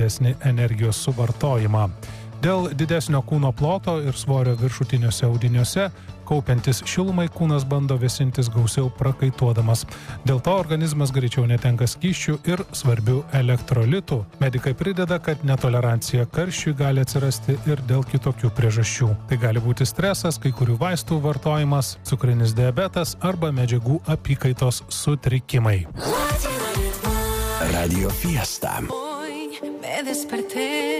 didesnį energijos suvartojimą. Dėl didesnio kūno ploto ir svorio viršutiniuose audiniuose kaupiantis šilumai kūnas bando vėsintis gausiau prakaituodamas. Dėl to organizmas greičiau netenka skysčių ir svarbių elektrolitų. Medikai prideda, kad netolerancija karščiui gali atsirasti ir dėl kitokių priežasčių. Tai gali būti stresas, kai kurių vaistų vartojimas, cukrinis diabetas arba medžiagų apykaitos sutrikimai. Radio Fiesta. Hoy me desperté